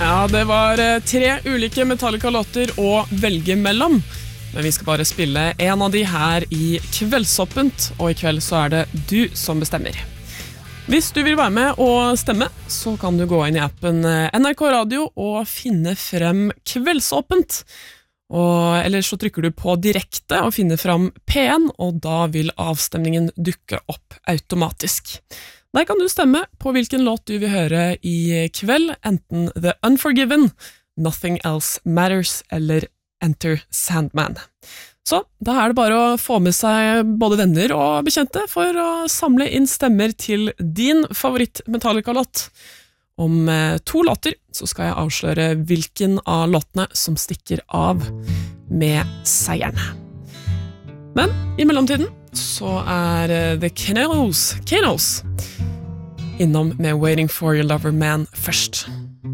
Ja, det var 3 ulike Metallica-låter å velge mellom. Men vi skal bare spille en av de her i Kveldsåpent, og i kveld så er det du som bestemmer. Hvis du vil være med og stemme, så kan du gå inn i appen NRK Radio og finne frem Kveldsåpent. Eller så trykker du på direkte og finner frem P1, og da vil avstemningen dukke opp automatisk. Der kan du stemme på hvilken låt du vil høre i kveld, enten The Unforgiven, Nothing Else Matters eller Enter Sandman. Så da er det bare å få med seg både venner og bekjente for å samle inn stemmer til din favoritt-Metallica-låt. Om 2 låter så skal jeg avsløre hvilken av låtene som stikker av med seieren. Men i mellomtiden så er The Kanos innom med Waiting for Your Lover Man først.